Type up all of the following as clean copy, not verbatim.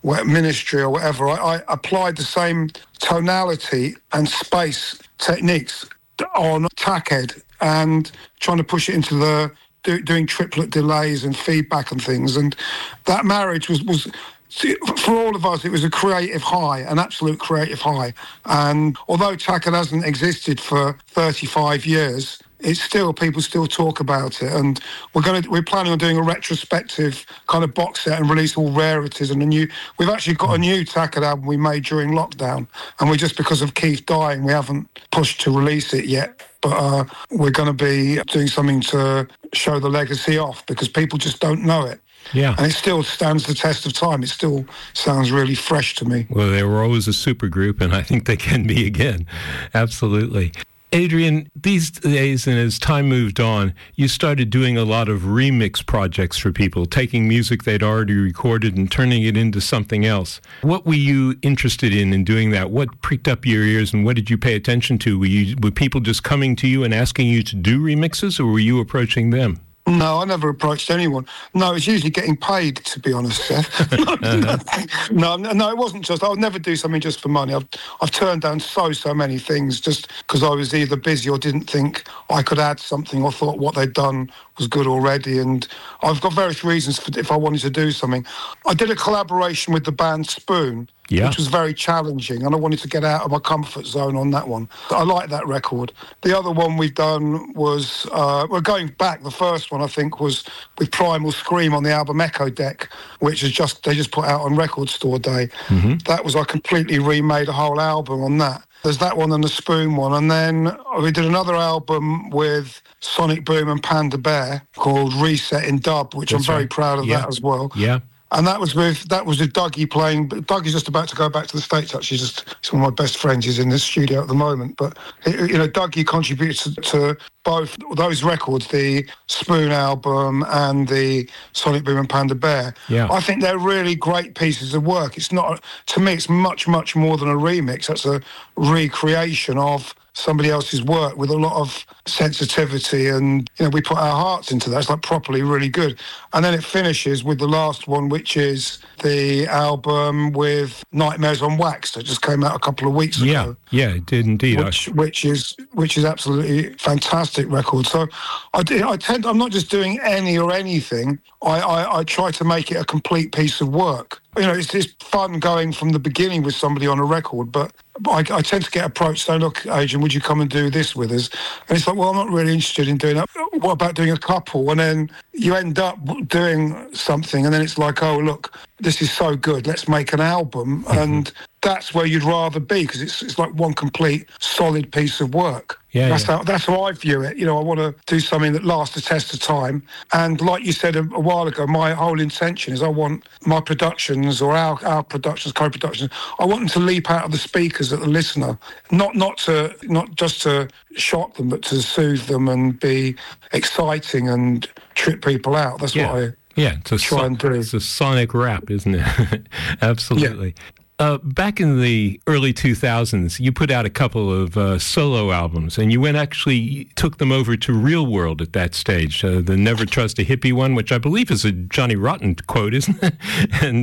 Ministry or whatever, I applied the same tonality and space techniques on Tackhead and trying to push it into the doing triplet delays and feedback and things. And that marriage was for all of us, it was a creative high, an absolute creative high. And although Tackhead hasn't existed for 35 years, it's still, people still talk about it, and we're planning on doing a retrospective kind of box set and release all rarities and we've actually got a new Tackhead album we made during lockdown, and we just, because of Keith dying, we haven't pushed to release it yet, but we're going to be doing something to show the legacy off, because people just don't know it. Yeah. And it still stands the test of time. It still sounds really fresh to me. Well, they were always a supergroup, and I think they can be again. Absolutely. Adrian, these days, and as time moved on, you started doing a lot of remix projects for people, taking music they'd already recorded and turning it into something else. What were you interested in doing that? What pricked up your ears, and what did you pay attention to? Were people just coming to you and asking you to do remixes, or were you approaching them? No, I never approached anyone. No, it's usually getting paid, to be honest, Seth. No, it wasn't just. I would never do something just for money. I've turned down so many things just because I was either busy or didn't think I could add something, or thought what they'd done was good already. And I've got various reasons for if I wanted to do something. I did a collaboration with the band Spoon, which was very challenging, and I wanted to get out of my comfort zone on that one. I like that record. The other one we've done was, we're going back, the first one I think was with Primal Scream on the album Echo Deck, which is they just put out on Record Store Day. Mm-hmm. That was, I completely remade a whole album on that. There's that one and the Spoon one. And then we did another album with Sonic Boom and Panda Bear called Reset in Dub, which I'm very proud of that as well. Yeah. And that was with Dougie playing. Dougie's just about to go back to the States, actually. He's one of my best friends. He's in the studio at the moment. But, Dougie contributes to both those records, the Spoon album and the Sonic Boom and Panda Bear. Yeah. I think they're really great pieces of work. It's not, to me, it's much, much more than a remix. That's a recreation of somebody else's work with a lot of sensitivity, and we put our hearts into that. It's like properly really good. And then it finishes with the last one, which is the album with Nightmares on Wax that just came out a couple of weeks ago. Yeah, it did indeed. Which is absolutely fantastic record. So I'm not just doing any or anything. I try to make it a complete piece of work. It's fun going from the beginning with somebody on a record, but I tend to get approached saying, look, Adrian, would you come and do this with us? And it's like, well, I'm not really interested in doing that. What about doing a couple? And then you end up doing something, and then it's like, oh, look, this is so good, let's make an album. And that's where you'd rather be, because it's like one complete solid piece of work. That's how I view it. I want to do something that lasts the test of time. And like you said a while ago, my whole intention is I want my productions, or our productions, co-productions, I want them to leap out of the speakers at the listener, not just to shock them, but to soothe them and be exciting and trip people out. That's what I try and do. It's a sonic rap, isn't it? Absolutely. Yeah. Back in the early 2000s, you put out a couple of solo albums, and you took them over to Real World at that stage. The Never Trust a Hippie one, which I believe is a Johnny Rotten quote, isn't it? And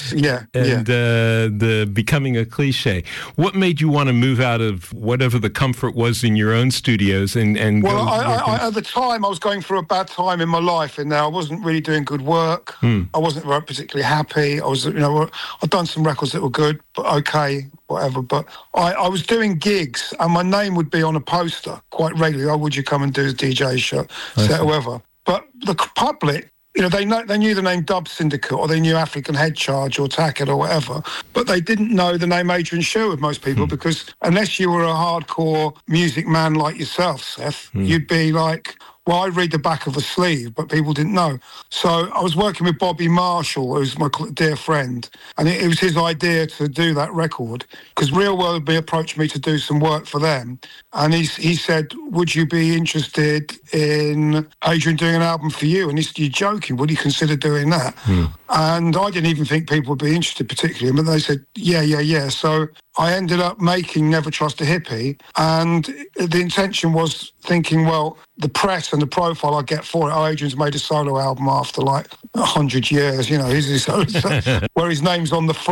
the Becoming a Cliche. What made you want to move out of whatever the comfort was in your own studios and Well, at the time, I was going through a bad time in my life, and I wasn't really doing good work. I wasn't particularly happy. I was, I'd done some records that were good, but okay, whatever. But I was doing gigs, and my name would be on a poster quite regularly. Oh, would you come and do a DJ show, set, or whatever? But the public, they knew the name Dub Syndicate, or they knew African Head Charge or Tackhead or whatever, but they didn't know the name Adrian Sherwood, most people, because unless you were a hardcore music man like yourself, Seth, you'd be like, well, I read the back of a sleeve, but people didn't know. So I was working with Bobby Marshall, who's my dear friend, and it was his idea to do that record, because Real World approached me to do some work for them, and he said, would you be interested in Adrian doing an album for you? And he said, you're joking, would you consider doing that? And I didn't even think people would be interested particularly, but they said, yeah. So I ended up making Never Trust a Hippie, and the intention was thinking, well, the press and the profile I get for it, Adrian's made a solo album after like 100 years, where his name's on the front.